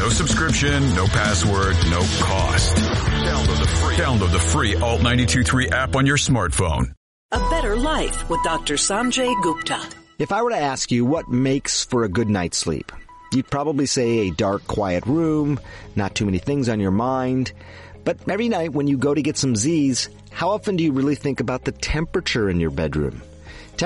No subscription, no password, no cost. Download the free Alt 92.3 app on your smartphone. A Better Life with Dr. Sanjay Gupta. If I were to ask you what makes for a good night's sleep, you'd probably say a dark, quiet room, not too many things on your mind. But every night when you go to get some Z's, how often do you really think about the temperature in your bedroom?